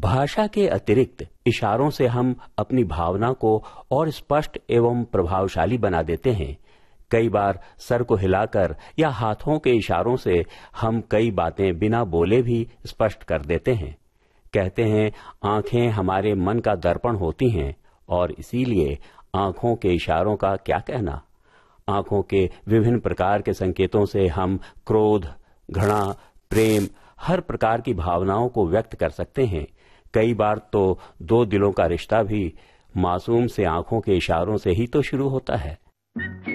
भाषा के अतिरिक्त इशारों से हम अपनी भावना को और स्पष्ट एवं प्रभावशाली बना देते हैं। कई बार सर को हिलाकर या हाथों के इशारों से हम कई बातें बिना बोले भी स्पष्ट कर देते हैं। कहते हैं, आंखें हमारे मन का दर्पण होती हैं, और इसीलिए आंखों के इशारों का क्या कहना। आंखों के विभिन्न प्रकार के संकेतों से हम क्रोध, घृणा, प्रेम, हर प्रकार की भावनाओं को व्यक्त कर सकते हैं। कई बार तो दो दिलों का रिश्ता भी मासूम से आंखों के इशारों से ही तो शुरू होता है।